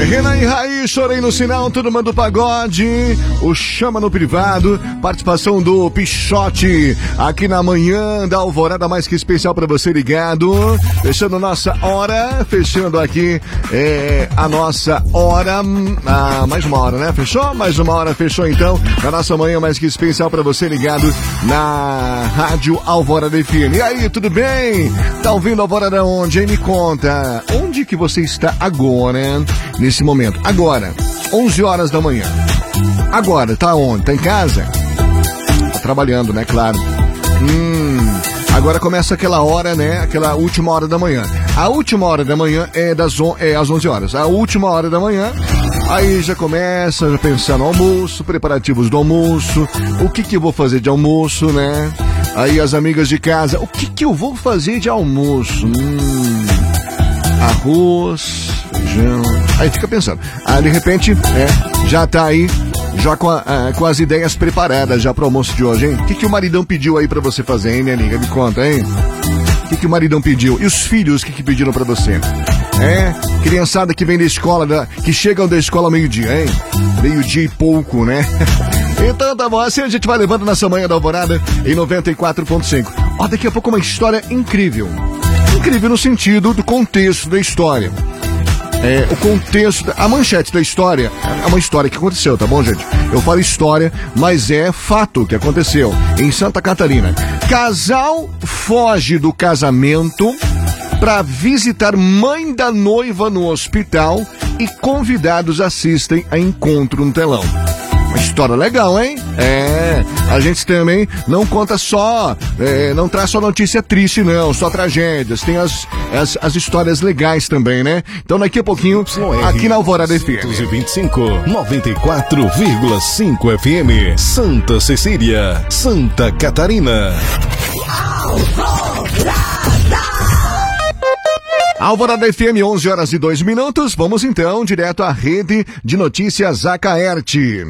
Renan e Raí, Chorei no Sinal, Turma do Pagode, o Chama no Privado, participação do Pichote, aqui na manhã da Alvorada, mais que especial pra você ligado, fechando nossa hora, fechando aqui a nossa hora, mais uma hora, né? Fechou? Mais uma hora, fechou então, na nossa manhã mais que especial pra você ligado na Rádio Alvorada FM. E aí, tudo bem? Tá ouvindo a Alvorada onde, hein? Me conta, onde que você está agora, nesse momento? Agora, 11 horas da manhã. Agora, tá onde? Tá em casa? Tá trabalhando, né? Claro. Agora começa aquela hora, né? Aquela última hora da manhã. A última hora da manhã é às 11 horas. A última hora da manhã, aí já começa, já pensando no almoço, preparativos do almoço, o que eu vou fazer de almoço, né? Aí as amigas de casa, o que eu vou fazer de almoço? Arroz, feijão. Aí fica pensando. Aí de repente, já tá aí, já com as ideias preparadas já pro almoço de hoje, hein? O que o maridão pediu aí pra você fazer, hein, minha amiga? Me conta, hein? O que o maridão pediu? E os filhos, o que pediram pra você? Criançada que vem da escola, que chegam da escola meio-dia, hein? Meio-dia e pouco, né? Então tá bom, assim a gente vai levando nessa manhã da Alvorada em 94.5. Ó, daqui a pouco uma história incrível. Incrível no sentido do contexto da história. O contexto, a manchete da história é uma história que aconteceu, tá bom, gente? Eu falo história, mas é fato que aconteceu em Santa Catarina. Casal foge do casamento para visitar mãe da noiva no hospital e convidados assistem a encontro no telão. Uma história legal, hein? A gente também não conta só, não traz só notícia triste, não, só tragédias. Tem as histórias legais também, né? Então daqui a pouquinho, aqui na Alvorada FM. 225, 94,5 FM, Santa Cecília, Santa Catarina. Alvorada FM, 11 horas e 2 minutos. Vamos então direto à rede de notícias Acaerte.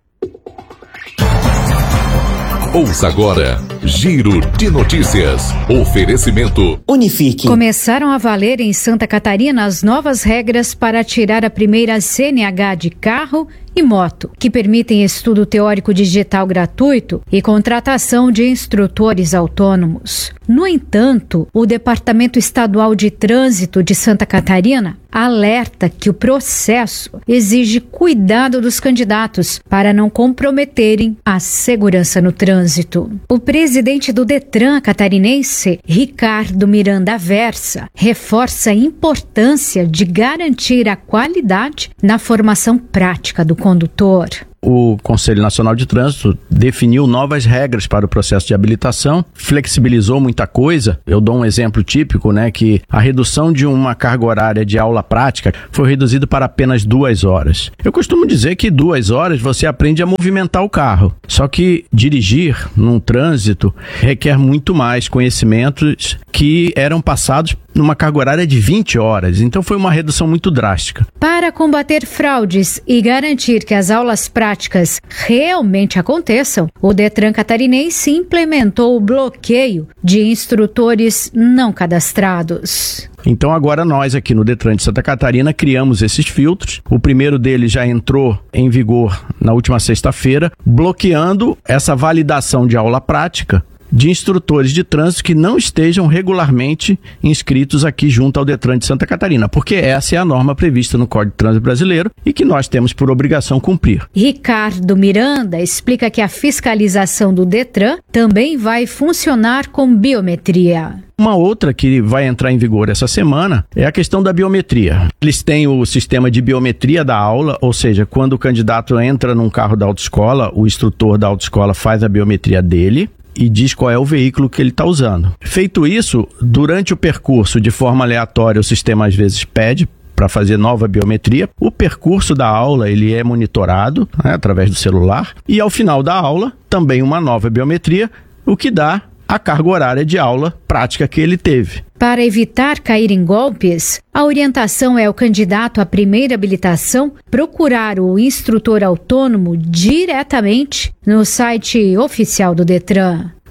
Ouça agora, Giro de Notícias. Oferecimento Unifique. Começaram a valer em Santa Catarina as novas regras para tirar a primeira CNH de carro e moto, que permitem estudo teórico digital gratuito e contratação de instrutores autônomos. No entanto, o Departamento Estadual de Trânsito de Santa Catarina alerta que o processo exige cuidado dos candidatos para não comprometerem a segurança no trânsito. O presidente do Detran catarinense, Ricardo Miranda Versa, reforça a importância de garantir a qualidade na formação prática do condutor. O Conselho Nacional de Trânsito definiu novas regras para o processo de habilitação, flexibilizou muita coisa. Eu dou um exemplo típico, né, que a redução de uma carga horária de aula prática foi reduzida para apenas 2 horas. Eu costumo dizer que 2 horas você aprende a movimentar o carro. Só que dirigir num trânsito requer muito mais conhecimentos que eram passados numa carga horária de 20 horas. Então foi uma redução muito drástica. Para combater fraudes e garantir que as aulas práticas realmente aconteçam, o Detran catarinense implementou o bloqueio de instrutores não cadastrados. Então agora nós aqui no Detran de Santa Catarina criamos esses filtros. O primeiro deles já entrou em vigor na última sexta-feira, bloqueando essa validação de aula prática de instrutores de trânsito que não estejam regularmente inscritos aqui junto ao Detran de Santa Catarina, porque essa é a norma prevista no Código de Trânsito Brasileiro e que nós temos por obrigação cumprir. Ricardo Miranda explica que a fiscalização do Detran também vai funcionar com biometria. Uma outra que vai entrar em vigor essa semana é a questão da biometria. Eles têm o sistema de biometria da aula, ou seja, quando o candidato entra num carro da autoescola, o instrutor da autoescola faz a biometria dele e diz qual é o veículo que ele está usando. Feito isso, durante o percurso, de forma aleatória, o sistema às vezes pede para fazer nova biometria. O percurso da aula ele é monitorado, né, através do celular, e ao final da aula, também uma nova biometria, o que dá a carga horária de aula prática que ele teve. Para evitar cair em golpes, a orientação é o candidato à primeira habilitação procurar o instrutor autônomo diretamente no site oficial do Detran.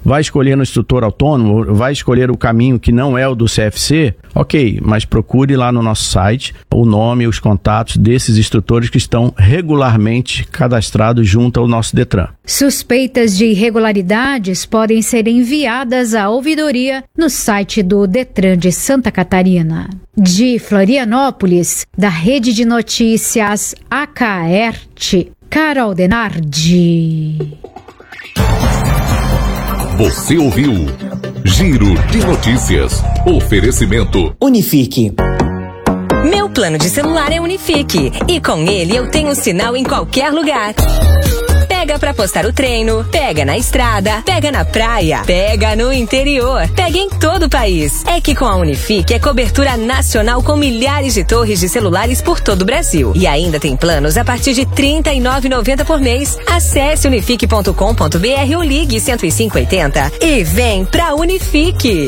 vai escolher no instrutor autônomo, vai escolher o caminho que não é o do CFC, ok, mas procure lá no nosso site o nome e os contatos desses instrutores que estão regularmente cadastrados junto ao nosso Detran. Suspeitas de irregularidades podem ser enviadas à ouvidoria no site do Detran de Santa Catarina. De Florianópolis, da Rede de Notícias Acaerte, Carol Denardi. Você ouviu Giro de Notícias. Oferecimento Unifique. Meu plano de celular é Unifique e com ele eu tenho sinal em qualquer lugar. Pega pra postar o treino, pega na estrada, pega na praia, pega no interior, pega em todo o país. É que com a Unifique é cobertura nacional com milhares de torres de celulares por todo o Brasil. E ainda tem planos a partir de R$ 39,90 por mês. Acesse unifique.com.br ou ligue 10580 e vem pra Unifique.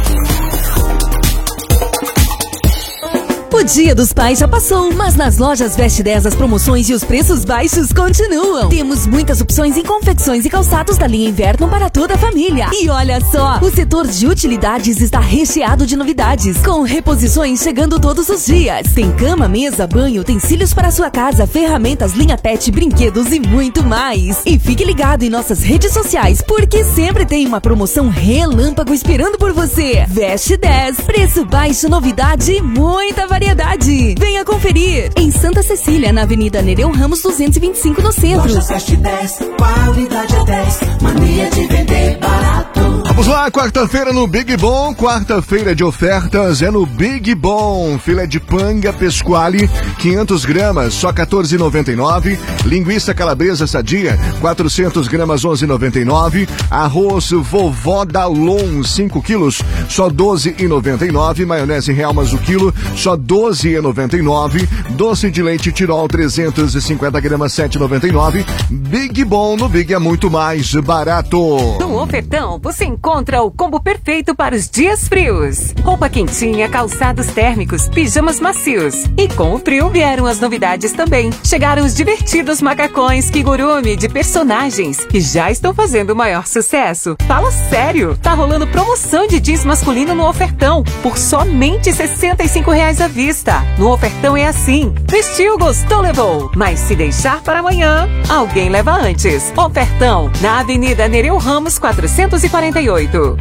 O Dia dos Pais já passou, mas nas lojas Veste 10 as promoções e os preços baixos continuam. Temos muitas opções em confecções e calçados da linha inverno para toda a família. E olha só, o setor de utilidades está recheado de novidades, com reposições chegando todos os dias. Tem cama, mesa, banho, utensílios para a sua casa, ferramentas, linha pet, brinquedos e muito mais. E fique ligado em nossas redes sociais, porque sempre tem uma promoção relâmpago esperando por você. Veste 10, preço baixo, novidade e muita variedade. Venha conferir em Santa Cecília, na Avenida Nereu Ramos 225 no centro. Lojas Veste 10, qualidade é 10, mania de vender barato. Vamos lá, quarta-feira no Big Bom, quarta-feira de ofertas é no Big Bom. Filé de panga Pesquale, 500 gramas, só R$14,99. Linguiça calabresa sadia, 400 gramas, R$11,99. Arroz Vovó Dalon, 5 quilos, só R$12,99. Maionese Helmas o quilo, só R$12,99. Doce de leite Tirol, 350 gramas, R$7,99. Big Bom, no Big é muito mais barato. No ofertão, você encontra o combo perfeito para os dias frios. Roupa quentinha, calçados térmicos, pijamas macios. E com o frio vieram as novidades também. Chegaram os divertidos macacões Kigurumi de personagens, que já estão fazendo o maior sucesso. Fala sério, tá rolando promoção de jeans masculino no ofertão, por somente R$65 à vista. No ofertão é assim, vestiu, gostou, levou. Mas se deixar para amanhã, alguém leva antes. Ofertão, na Avenida Nereu Ramos 448.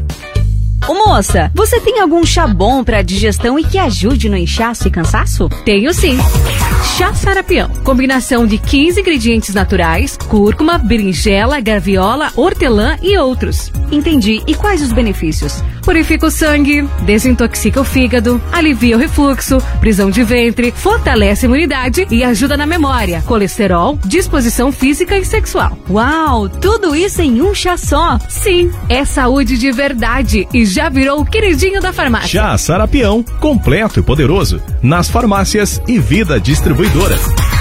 Ô moça, você tem algum chá bom pra digestão e que ajude no inchaço e cansaço? Tenho sim. Chá Sarapião. Combinação de 15 ingredientes naturais, cúrcuma, berinjela, graviola, hortelã e outros. Entendi. E quais os benefícios? Purifica o sangue, desintoxica o fígado, alivia o refluxo, prisão de ventre, fortalece a imunidade e ajuda na memória, colesterol, disposição física e sexual. Uau, tudo isso em um chá só? Sim, é saúde de verdade e já virou o queridinho da farmácia. Chá Sarapião, completo e poderoso, nas farmácias e Vida Distribuidora.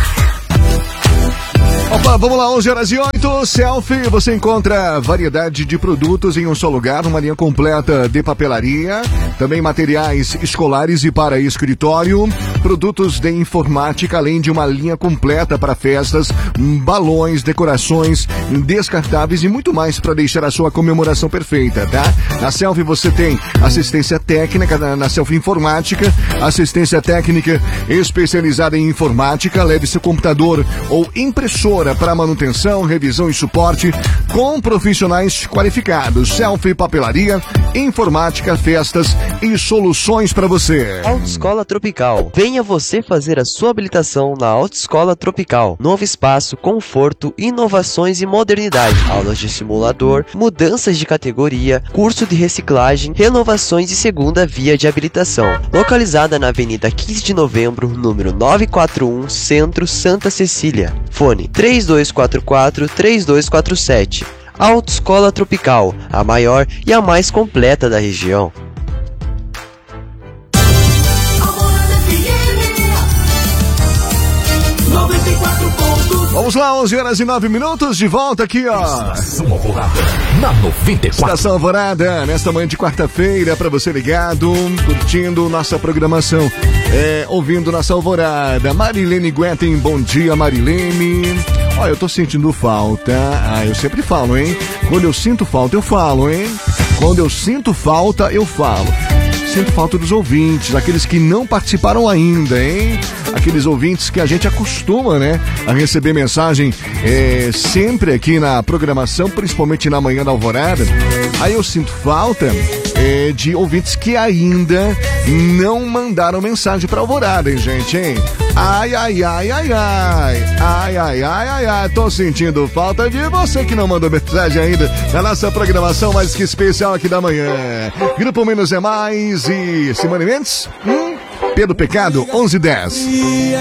Opa, vamos lá, 11h08, Selfie, você encontra variedade de produtos em um só lugar, uma linha completa de papelaria, também materiais escolares e para escritório, produtos de informática, além de uma linha completa para festas, balões, decorações, descartáveis e muito mais para deixar a sua comemoração perfeita, tá? Na Selfie você tem assistência técnica, na Selfie Informática, assistência técnica especializada em informática, leve seu computador ou impressora para manutenção, revisão e suporte com profissionais qualificados. Selfie, papelaria, informática, festas e soluções para você. Autoescola Tropical. Venha você fazer a sua habilitação na Autoescola Tropical. Novo espaço, conforto, inovações e modernidade. Aulas de simulador, mudanças de categoria, curso de reciclagem, renovações e segunda via de habilitação. Localizada na Avenida 15 de Novembro, número 941, Centro, Santa Cecília. Fone 3244-3247. Autoescola Tropical, a maior e a mais completa da região. Vamos lá, 11h09, de volta aqui, ó. na 94. Estação Alvorada, nesta manhã de quarta-feira, pra você ligado, curtindo nossa programação, ouvindo nossa Alvorada. Marilene Guetem, bom dia, Marilene. Olha, eu tô sentindo falta. Eu sempre falo, hein? Quando eu sinto falta, eu falo, hein? Quando eu sinto falta, eu falo. Sinto falta dos ouvintes, aqueles que não participaram ainda, hein? Aqueles ouvintes que a gente acostuma, né? A receber mensagem sempre aqui na programação, principalmente na manhã da Alvorada. Aí eu sinto falta de ouvintes que ainda não mandaram mensagem pra Alvorada, hein, gente, hein? Ai, tô sentindo falta de você que não mandou mensagem ainda na nossa programação mais que especial aqui da manhã. Grupo Menos é Mais e Simone Mendes, Pelo Pecado, 11:10.